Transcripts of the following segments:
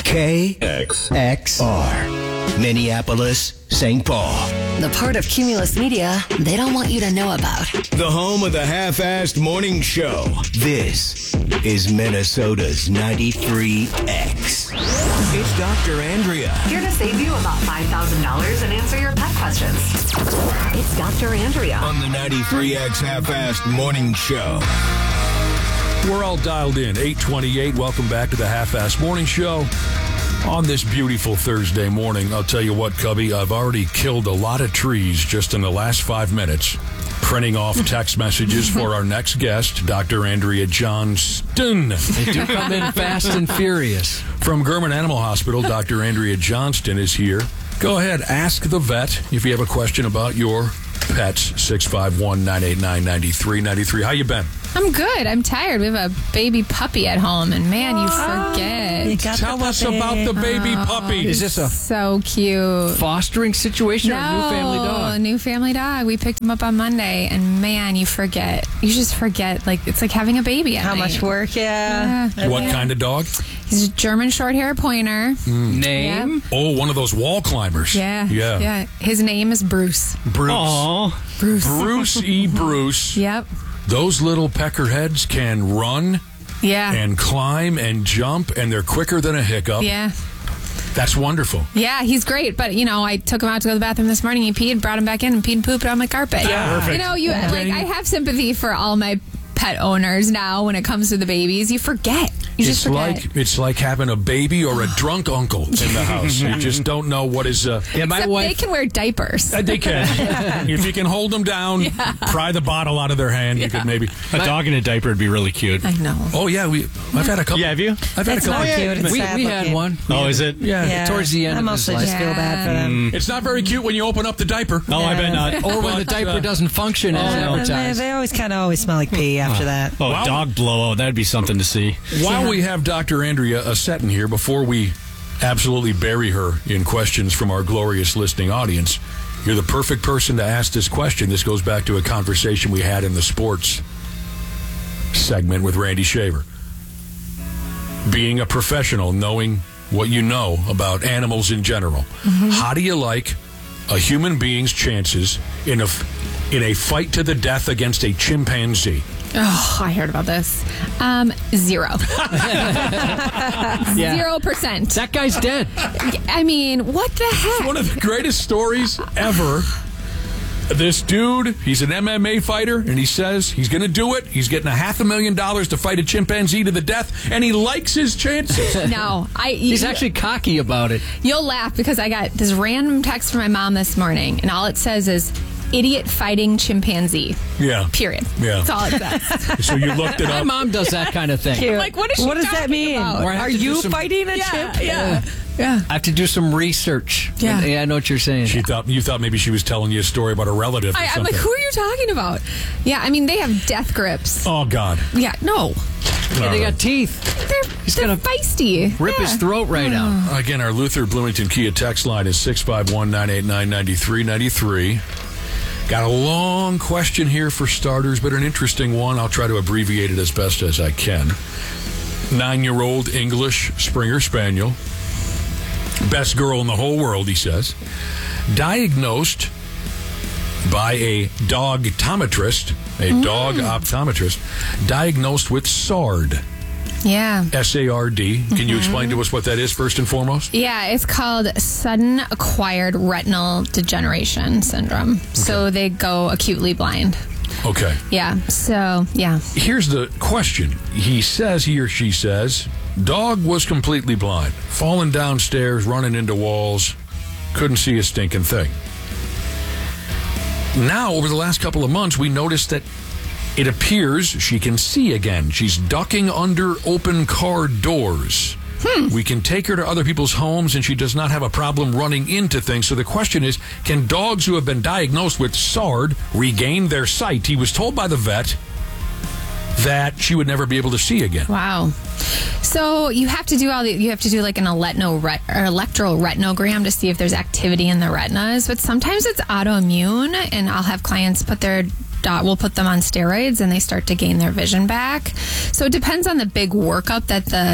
KXR, Minneapolis, St. Paul. The part of Cumulus Media they don't want you to know about. The home of the half-assed morning show. This is Minnesota's 93X. It's Dr. Andrea. Here to save you about $5,000 and answer your pet questions. It's Dr. Andrea. On the 93X half-assed morning show. We're all dialed in. 8:28. Welcome back to the Half-Assed Morning Show. On this beautiful Thursday morning, I'll tell you what, Cubby, I've already killed a lot of trees just in the last 5 minutes, printing off text messages for our next guest, Dr. Andrea Johnston. They do come in fast and furious. From German Animal Hospital, Dr. Andrea Johnston is here. Go ahead, ask the vet if you have a question about your pets. 651-989-9393. How you been? I'm good. I'm tired. We have a baby puppy at home, and man, you forget. Tell us about the baby puppy. Is this a So cute. fostering situation or a new family A dog? new family dog. We picked him up on Monday, and man, you forget. You just forget. Like, it's like having a baby at How night. much work, yeah. What kind of dog? He's a German short-hair pointer. Name? Oh, one of those wall climbers. Yeah. His name is Bruce. Bruce. Aw. Bruce E. Bruce. Yep. Those little peckerheads can run Yeah. and climb and jump, and they're quicker than a hiccup. Yeah. That's wonderful. Yeah, he's great. But, I took him out to go to the bathroom this morning. He peed, brought him back in, and peed and pooped on my carpet. Yeah. Perfect. I have sympathy for all my pet owners now when it comes to the babies. You forget. You just forget. It's like having a baby or a drunk uncle in the house. You just don't know what is. Yeah, my Except wife. they can wear diapers. They can. If you can hold them down, pry the bottle out of their hand, you could maybe. A dog in a diaper would be really cute. I know. Oh yeah, I've had a couple. Yeah, have you? I've had a That's couple. not cute. It's we sad had looking. one. Oh, is it? Yeah. Towards the end I of his mostly life. just feel bad for them. It's not very cute when you open up the diaper. Oh, I bet not. Or when the But, diaper doesn't function as They, advertised. they always smell like pee after that. Oh, Wow. dog blowout. That'd be something to see. While we have Dr. Andrea Setton here, before we absolutely bury her in questions from our glorious listening audience, you're the perfect person to ask this question. This goes back to a conversation we had in the sports segment with Randy Shaver. Being a professional, knowing what you know about animals in general, how do you like a human being's chances in a fight to the death against a chimpanzee? Oh, I heard about this. 0. 0%. That guy's dead. I mean, what the heck? One of the greatest stories ever. This dude, he's an MMA fighter, and he says he's going to do it. He's getting $500,000 to fight a chimpanzee to the death, and he likes his chances. No, He's actually cocky about it. You'll laugh because I got this random text from my mom this morning, and all it says is idiot fighting chimpanzee. Yeah. Period. Yeah. That's all it says. So you looked it My up. mom does that kind of thing. Cute. Like, what is she What does that talking mean? about? Or I have Are to do you some- fighting a chimp? Yeah. I have to do some research. Yeah. I know what you're saying. You thought maybe she was telling you a story about a relative or I'm something. like, who are you talking about? Yeah, I mean, they have death grips. Oh, God. Yeah, no. Yeah, they got teeth. They're gonna feisty. Rip his throat right out. Again, our Luther Bloomington Kia text line is 651-989-9393. Got a long question here for starters, but an interesting one. I'll try to abbreviate it as best as I can. 9-year-old English Springer Spaniel. Best girl in the whole world, he says. Diagnosed by a dog optometrist, diagnosed with SARD. Yeah. SARD. Can you explain to us what that is first and foremost? Yeah, it's called sudden acquired retinal degeneration syndrome. So they go acutely blind. Okay. Yeah. So, yeah. Here's the question. He or she says, dog was completely blind, falling downstairs, running into walls, couldn't see a stinking thing. Now, over the last couple of months, we noticed that it appears she can see again. She's ducking under open car doors. We can take her to other people's homes, and she does not have a problem running into things. So the question is, can dogs who have been diagnosed with SARD regain their sight? He was told by the vet that she would never be able to see again. Wow. So you have to do like an electroretinogram to see if there's activity in the retinas, but sometimes it's autoimmune, and I'll have clients we'll put them on steroids and they start to gain their vision back. So it depends on the big workup that the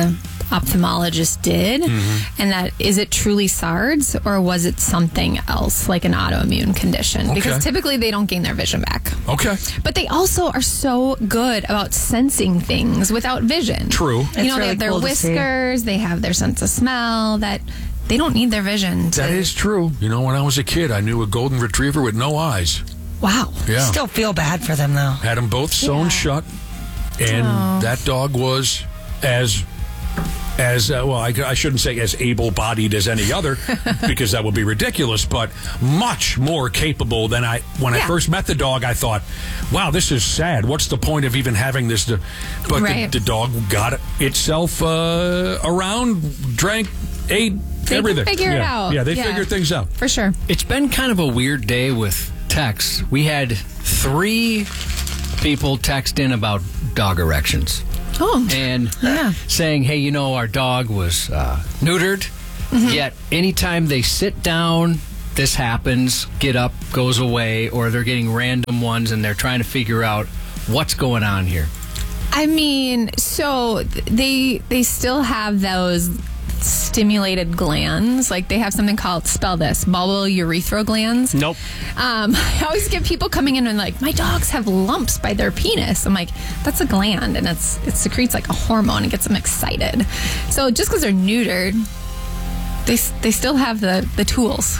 ophthalmologist did, and that is it truly SARS or was it something else like an autoimmune condition? Okay. Because typically they don't gain their vision back. Okay. But they also are so good about sensing things without vision. True. You It's know, they really have their cool to see. whiskers, they have their sense of smell, that they don't need their vision. That is true. You know, when I was a kid, I knew a golden retriever with no eyes. Wow. Yeah. Still feel bad for them, though. Had them both sewn shut, and that dog was as well, I shouldn't say as able-bodied as any other, because that would be ridiculous, but much more capable than when I first met the dog. I thought, wow, this is sad. What's the point of even having this? But Right. the dog got itself around, drank, ate, They everything. can figure it out. Yeah, they Yeah. figure things out. For sure. It's been kind of a weird day with texts. We had 3 people text in about dog erections. Oh. And Yeah. saying, hey, you know, our dog was neutered, yet anytime they sit down, this happens, get up, goes away, or they're getting random ones and they're trying to figure out what's going on here. I mean, so they still have those stimulated glands. Like they have something called, spell this, bulbourethral glands. Nope. I always get people coming in and like, my dogs have lumps by their penis. I'm like, that's a gland, and it secretes like a hormone and gets them excited. So just because they're neutered, they still have the tools.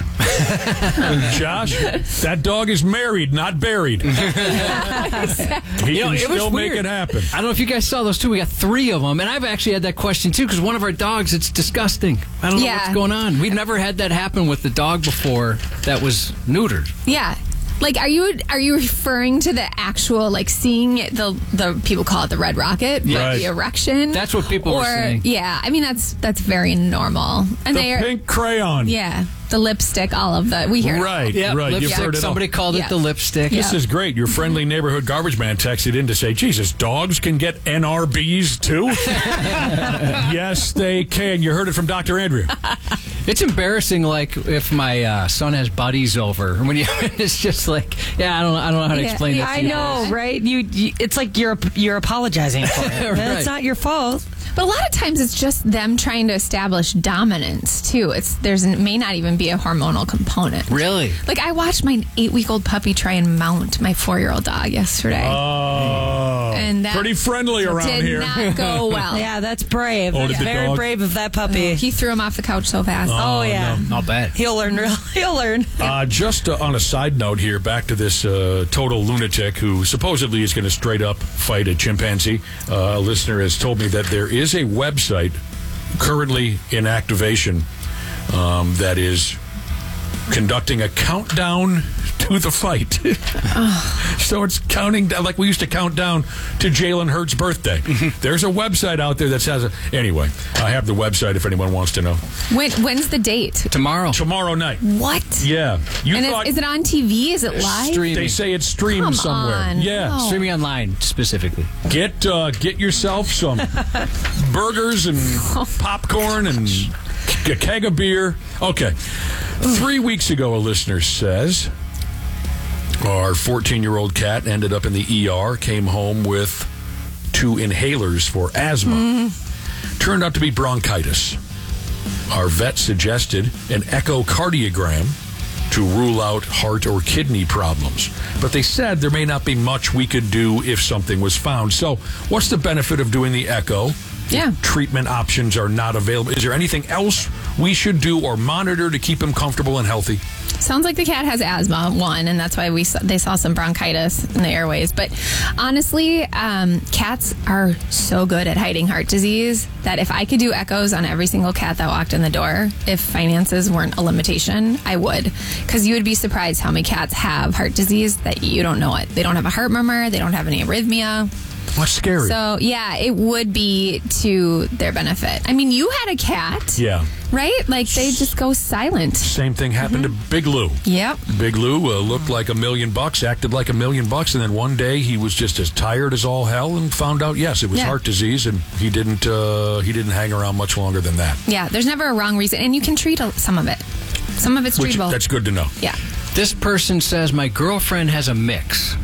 Josh, that dog is married, not buried. He can still make it happen. I don't know if you guys saw those too. We got 3 of them, and I've actually had that question too because one of our dogs, it's disgusting. I don't know Yeah. what's going on. We've never had that happen with the dog before that was neutered. Yeah. Like, are you referring to the actual, like, seeing the people call it the red rocket, but Right. the erection? That's what people were saying. Yeah, I mean that's very normal. And The they are, pink crayon. yeah, the lipstick, all of the we hear. Right, Yeah, right. You've lipstick. heard it all. Somebody called Yeah. it the lipstick. Yeah. This is great. Your friendly neighborhood garbage man texted in to say, Jesus, dogs can get NRBs too? Yes, they can. You heard it from Dr. Andrea. It's embarrassing, like if my son has buddies over, when you, it's just like, yeah, I don't know how to Yeah, explain yeah. it. I know, right? You it's like you're apologizing for it. Right. It's not your fault. But a lot of times it's just them trying to establish dominance too. May not even be a hormonal component. Really? Like I watched my 8-week-old puppy try and mount my 4-year-old dog yesterday. Oh, And that pretty friendly around Did here. not go well. Yeah, that's brave. Oh, did That's the very dog- brave of that puppy. He threw him off the couch so fast. Oh, yeah. I'll bet. He'll learn. He'll learn. Just on a side note here, back to this total lunatic who supposedly is going to straight up fight a chimpanzee. A listener has told me that there is a website currently in activation that is conducting a countdown to the fight. So it's counting down, like we used to count down to Jalen Hurts' birthday. There's a website out there that says, anyway, I have the website if anyone wants to know. When's the date? Tomorrow. Tomorrow night. What? Yeah. You And thought is it on TV? Is it live? Streaming. they say it's streamed Come somewhere. on. Yeah. No. Streaming online, specifically. Get yourself some burgers and popcorn and a keg of beer. Okay. 3 weeks ago, a listener says our 14-year-old cat ended up in the ER, came home with 2 inhalers for asthma. Turned out to be bronchitis. Our vet suggested an echocardiogram to rule out heart or kidney problems. But they said there may not be much we could do if something was found. So what's the benefit of doing the echo? Yeah. Treatment options are not available. Is there anything else we should do or monitor to keep him comfortable and healthy? Sounds like the cat has asthma, one, and that's why they saw some bronchitis in the airways. But honestly, cats are so good at hiding heart disease that if I could do echoes on every single cat that walked in the door, if finances weren't a limitation, I would. Because you would be surprised how many cats have heart disease that you don't know it. They don't have a heart murmur. They don't have any arrhythmia. That's scary. So, yeah, it would be to their benefit. I mean, you had a cat, Yeah. right? Like, they just go silent. Same thing happened to Big Lou. Yep. Big Lou looked like $1 million, acted like $1 million, and then one day he was just as tired as all hell and found out, yes, it was Yeah. heart disease, and he didn't hang around much longer than that. Yeah, there's never a wrong reason. And you can treat some of it. Some of it's Which treatable. that's good to know. Yeah. This person says, my girlfriend has a mix.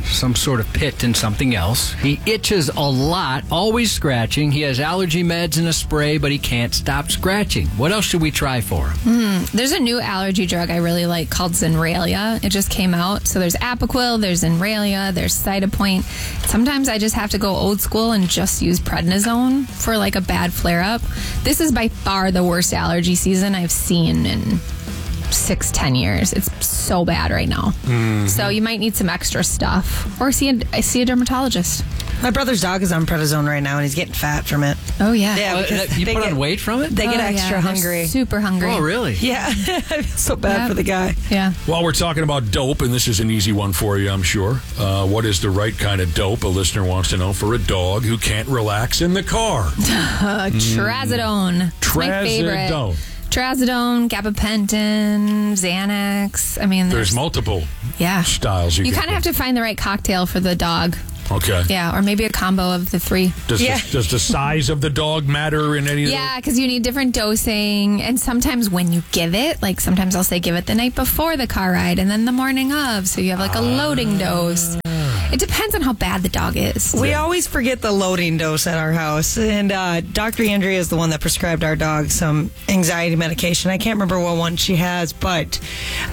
some sort of pit in something else. He itches a lot, always scratching. He has allergy meds and a spray, but he can't stop scratching. What else should we try for him? There's a new allergy drug I really like called Zenrelia. It just came out. So there's Apoquel, there's Zenrelia, there's Cytopoint. Sometimes I just have to go old school and just use prednisone for like a bad flare-up. This is by far the worst allergy season I've seen in 6-10 years. It's so bad right now. So you might need some extra stuff or see a dermatologist. My brother's dog is on prednisone right now, and he's getting fat from it. Oh yeah. Yeah, because You they put get- on weight from it? They get extra They're hungry. super hungry. Oh, really? Yeah, I feel so bad Yep. for the guy. Yeah. While we're talking about dope, and this is an easy one for you, I'm sure. What is the right kind of dope, a listener wants to know, for a dog who can't relax in the car? Trazodone. It's my favorite. Trazodone. Trazodone, gabapentin, Xanax. I mean, There's multiple yeah. styles. You can kind of have to find the right cocktail for the dog. Okay. Yeah, or maybe a combo of the three. Does, Yeah. does the size of the dog matter in any of Yeah, because you need different dosing. And sometimes when you give it, like sometimes I'll say give it the night before the car ride and then the morning of. So you have like a loading dose. It depends on how bad the dog is. We always forget the loading dose at our house. And Dr. Andrea is the one that prescribed our dog some anxiety medication. I can't remember what one she has, but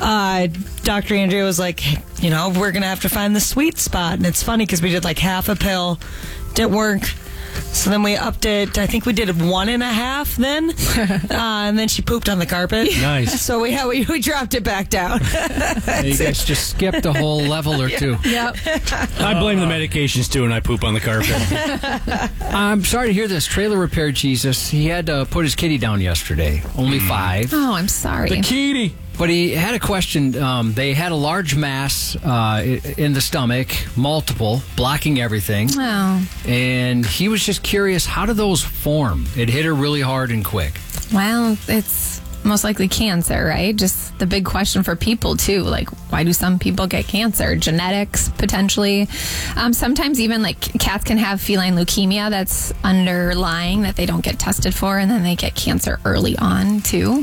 Dr. Andrea was like, you know, we're going to have to find the sweet spot. And it's funny because we did like half a pill, didn't work. So then we upped it. I think we did 1.5 then. And then she pooped on the carpet. Nice. So we dropped it back down. You guys just skipped a whole level or two. Yep. I blame the medications too, and I poop on the carpet. I'm sorry to hear this. Trailer repair Jesus. He had to put his kitty down yesterday. Only 5. Oh, I'm sorry. the kitty? But he had a question. They had a large mass in the stomach, multiple, blocking everything. Oh, And he was just curious, how do those form? It hit her really hard and quick. well, it's most likely cancer, right? Just the big question for people, too. Like, why do some people get cancer? Genetics, potentially. Sometimes even, like, cats can have feline leukemia that's underlying that they don't get tested for, and then they get cancer early on, too.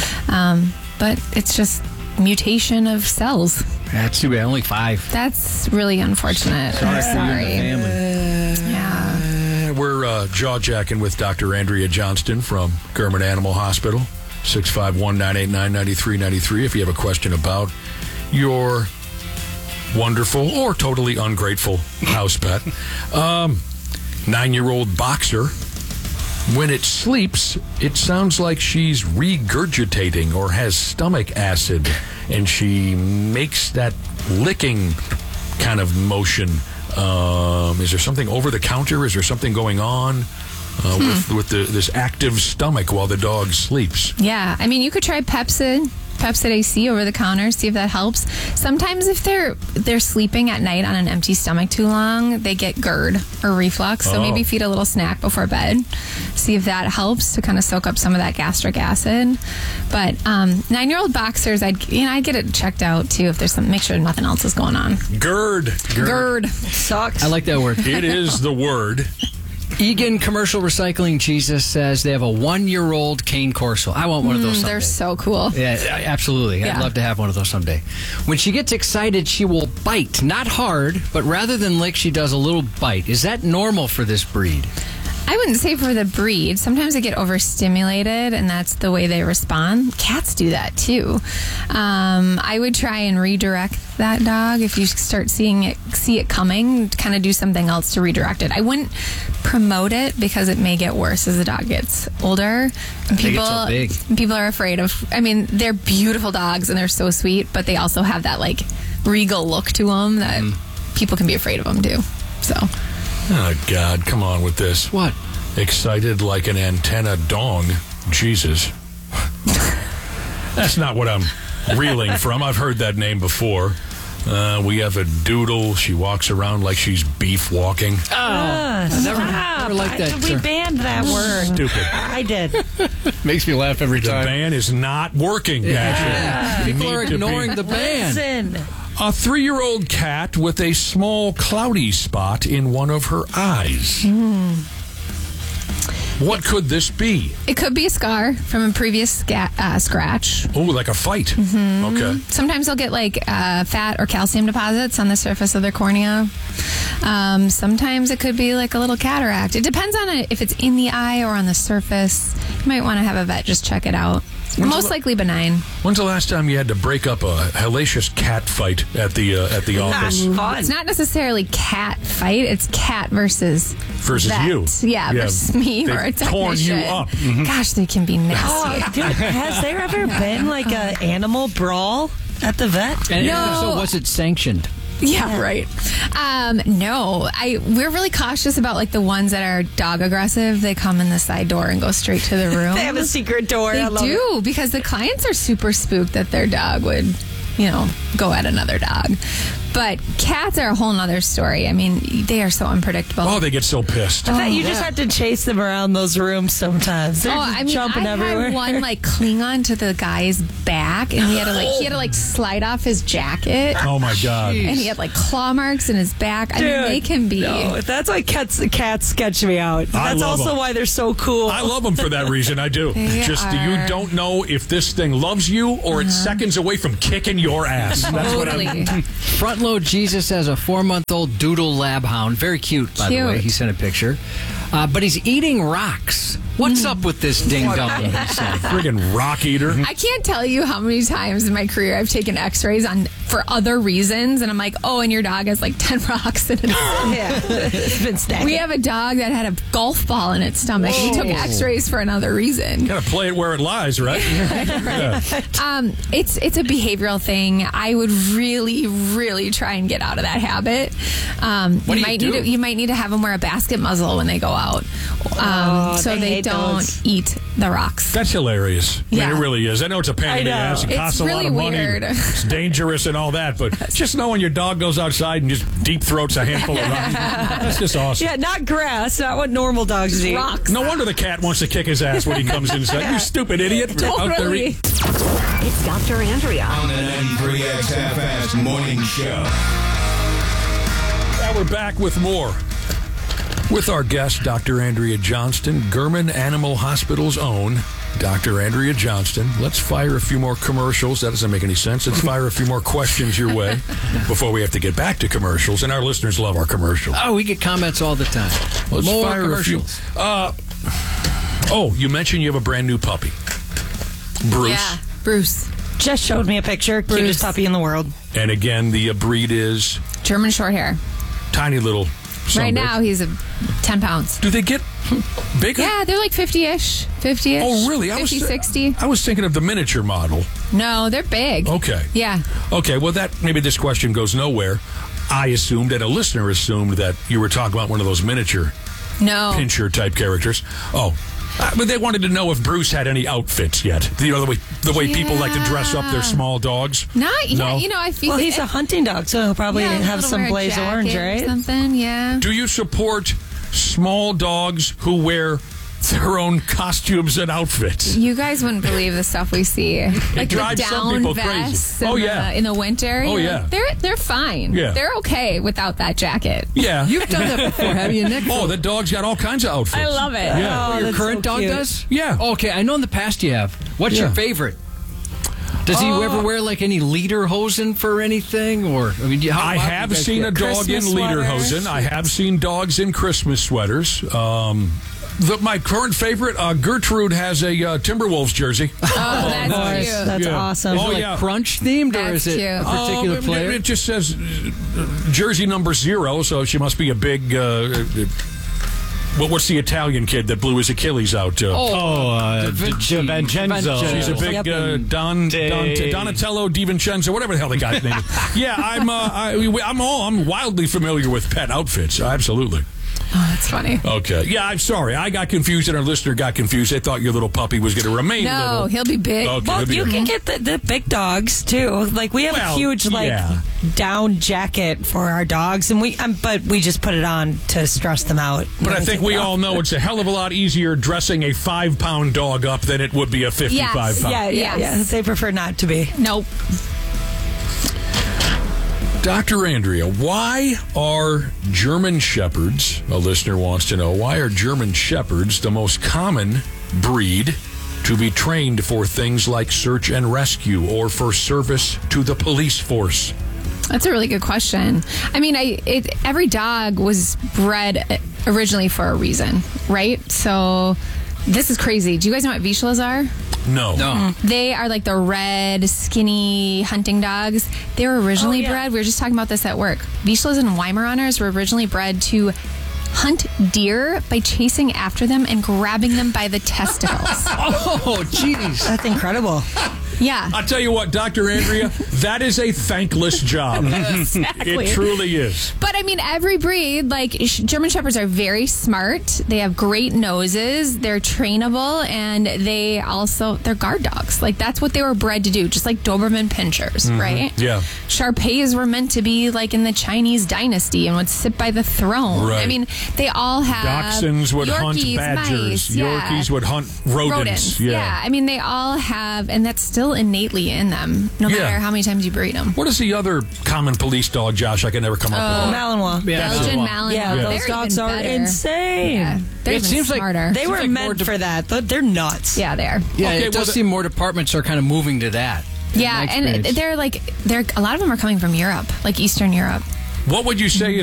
But it's just mutation of cells. That's too bad. Only 5. That's really unfortunate. I'm sorry. Yeah. We're jaw-jacking with Dr. Andrea Johnston from German Animal Hospital. 651-989-9393 if you have a question about your wonderful or totally ungrateful house pet. 9-year-old boxer. When it sleeps, it sounds like she's regurgitating or has stomach acid, and she makes that licking kind of motion. Is there something over the counter? Is there something going on with this active stomach while the dog sleeps? Yeah, I mean, you could try Pepsid AC over the counter, see if that helps. Sometimes if they're sleeping at night on an empty stomach too long, they get GERD or reflux. So maybe feed a little snack before bed. See if that helps to kind of soak up some of that gastric acid. But 9-year-old boxers, I'd get it checked out too if there's some. Make sure nothing else is going on. GERD. GERD. Sucks. I like that word. It is the word. Egan Commercial Recycling Jesus says they have a 1-year-old cane corso. I want one of those someday. They're so cool. Yeah, absolutely. Yeah. I'd love to have one of those someday. When she gets excited, she will bite. Not hard, but rather than lick, she does a little bite. Is that normal for this breed? I wouldn't say for the breed. Sometimes they get overstimulated, and that's the way they respond. Cats do that too. I would try and redirect that dog if you start see it coming. Kind of do something else to redirect it. I wouldn't promote it because it may get worse as the dog gets older. And They get so big. People are afraid of. I mean, they're beautiful dogs and they're so sweet, but they also have that like regal look to them that people can be afraid of them too. So. Oh, God, come on with this. What? Excited like an antenna dong. Jesus. That's not what I'm reeling from. I've heard that name before. We have a doodle. She walks around like she's beef walking. Never liked that We term. banned that word. Stupid. I did. Makes me laugh every The time. ban is not working, actually. People are Need to be- ignoring the ban. Listen. A 3-year-old cat with a small cloudy spot in one of her eyes. What could this be? It could be a scar from a previous scratch. Oh, like a fight. Okay. Sometimes they'll get like fat or calcium deposits on the surface of their cornea. Sometimes it could be like a little cataract. It depends on if it's in the eye or on the surface. You might want to have a vet just check it out. Most likely benign. When's the last time you had to break up a hellacious cat fight at the office? It's not necessarily cat fight. It's cat versus vet. You. Yeah, versus me or a They've torn you technician. up. Gosh, they can be nasty. Oh, dude, has there ever been like an animal brawl at the vet? And No. so was it sanctioned? Yeah, right. No, we're really cautious about like the ones that are dog aggressive. They come in the side door and go straight to the room. They have a secret door. They I love do because the clients are super spooked that their dog would, go at another dog. But cats are a whole nother story. I mean, they are so unpredictable. Oh, they get so pissed. I bet you just have to chase them around those rooms sometimes. They're just jumping everywhere. I had one like cling on to the guy's back, and he had to slide off his jacket, Oh, my God. and he had like claw marks in his back. I mean, Dude, they can be. No, that's why cats sketch me out. That's love also them. why they're so cool. I love them for that reason. I do. They Just are. you don't know if this thing loves you or it's seconds away from kicking your ass. That's what Totally. I'm. Front load Jesus has a 4-month-old doodle lab hound. Very cute, by the way. Cute. He sent a picture. But he's eating rocks. What's up with this ding dong? Friggin' rock eater. I can't tell you how many times in my career I've taken X-rays for other reasons, and I'm like, oh, and your dog has like 10 rocks in it. Yeah, it's been stacking. We have a dog that had a golf ball in its stomach. We took X-rays for another reason. Gotta play it where it lies, right? Yeah. It's a behavioral thing. I would really, really try and get out of that habit. What do you do? You might need to have them wear a basket muzzle when they go out, so they they hate don't those. eat the rocks. That's hilarious. I Yeah. mean, it really is. I know it's a pain in the I know. ass. It It's costs a lot really of money. weird. It's dangerous and all that. But just knowing your dog goes outside and just deep throats a handful of rocks, that's just awesome. Yeah, not grass, not what normal dogs eat. Rocks. No wonder the cat wants to kick his ass when he comes inside. You stupid idiot. Out there Totally. eating- It's Dr. Andrea. On the 93X Half-Assed Morning Show. Now we're back with more. With our guest, Dr. Andrea Johnston, Gurman Animal Hospital's own Dr. Andrea Johnston. Let's fire a few more commercials. That doesn't make any sense. Let's fire a few more questions your way before we have to get back to commercials. And our listeners love our commercials. Oh, we get comments all the time. Let's More fire commercials. a few. You mentioned you have a brand new puppy. Bruce. Yeah, Bruce. Just showed me a picture. Cutest puppy in the world. And again, the breed is German short hair. tiny little Right sunbird. now, he's 10 pounds. Do they get bigger? Yeah, they're like 50-ish. 50-ish. Oh, really? 50, 60. I was thinking of the miniature model. No, they're big. Okay. Yeah. Okay, well, maybe this question goes nowhere. I assumed, and a listener assumed, that you were talking about one of those miniature No. pincher type characters. Oh, but they wanted to know if Bruce had any outfits yet. You know, the way people like to dress up their small dogs. Not yet. No? You know, I feel Well, he's a hunting dog, so he'll probably have he'll some wear a blaze jacket orange, or right? Something, yeah. Do you support small dogs who wear their own costumes and outfits? You guys wouldn't believe the stuff we see, like the drives some down people crazy. vests. Oh, yeah. in the winter. Oh, you yeah. know, they're fine. Yeah. They're okay without that jacket. Yeah. You've done that before, haven't you, Nick? Oh, the dog's got all kinds of outfits. I love it. Yeah. Oh, Your that's current so dog cute. does? Yeah. Okay, I know in the past you have. What's your Yeah. favorite? Does he ever wear like any lederhosen for anything, or I mean, how I often have you guys seen get- a dog Christmas in lederhosen. sweaters. I have seen dogs in Christmas sweaters. My current favorite, Gertrude has a Timberwolves jersey. Oh, that's cute. That's Yeah. awesome. Oh, like yeah. crunch themed, or That's is it cute. a particular player? It just says jersey number 0, so she must be a big. What's the Italian kid that blew his Achilles out? DiVincenzo. She's a big Yep. Donatello DiVincenzo, whatever the hell the guy's name is. Yeah, I'm wildly familiar with pet outfits. Absolutely. Oh, that's funny. Okay. Yeah, I'm sorry. I got confused and our listener got confused. They thought your little puppy was going to remain No, little. he'll be big. Okay, Well, he'll be you a- can get the big dogs too. Like we have Well, a huge yeah. down jacket for our dogs, and but we just put it on to stress them out. But I think we all know it's a hell of a lot easier dressing a 5-pound dog up than it would be a 55-pound. Yeah. Yes. They prefer not to be. Nope. Dr. Andrea, why are German Shepherds, a listener wants to know, why are German Shepherds the most common breed to be trained for things like search and rescue or for service to the police force? That's a really good question. I mean, every dog was bred originally for a reason, right? So this is crazy. Do you guys know what Vizslas are? No. They are like the red, skinny hunting dogs. They were originally bred. We were just talking about this at work. Vizslas and Weimaraners were originally bred to hunt deer by chasing after them and grabbing them by the testicles. Oh, jeez. That's incredible. Yeah. I'll tell you what, Dr. Andrea, that is a thankless job. Exactly. It truly is. But I mean, every breed, like German Shepherds are very smart. They have great noses. They're trainable, and they're guard dogs. Like that's what they were bred to do, just like Doberman Pinschers, right? Yeah. Shar-Peis were meant to be like in the Chinese dynasty and would sit by the throne. Right. I mean, they all have Dachshunds would hunt Yorkies, badgers. mice, yeah. Yorkies would hunt rodents. Yeah. I mean, they all have, and that's still innately in them, no matter how many times you breed them. What is the other common police dog, Josh? I can never come up with. Malinois. Belgian Malinois. Yeah, They're those dogs even are better. insane. Yeah, they're It even seems like smarter. They were like more meant for that. They're nuts. Yeah, they are. Yeah, Okay, it well, does seem more departments are kind of moving to that. Yeah, in my and experience. they're a lot of them are coming from Europe, like Eastern Europe. What would you say